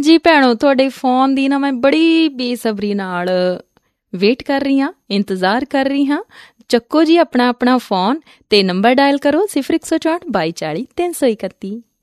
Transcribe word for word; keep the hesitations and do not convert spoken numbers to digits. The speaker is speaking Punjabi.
ਜੀ ਭੈਣੋ, ਤੁਹਾਡੇ ਫੋਨ ਦੀ ਨਾ ਮੈਂ ਬੜੀ ਬੇਸਬਰੀ ਨਾਲ ਵੇਟ ਕਰ ਰਹੀ ਹਾਂ, ਇੰਤਜ਼ਾਰ ਕਰ ਰਹੀ ਹਾਂ। ਚੱਕੋ ਜੀ ਆਪਣਾ ਆਪਣਾ ਫੋਨ ਅਤੇ ਨੰਬਰ ਡਾਇਲ ਕਰੋ ਸਿਫਰ ਇੱਕ ਸੌ ਚੌਂਹਠ ਬਾਈ ਚਾਲੀ ਤਿੰਨ ਸੌ ਇਕੱਤੀ।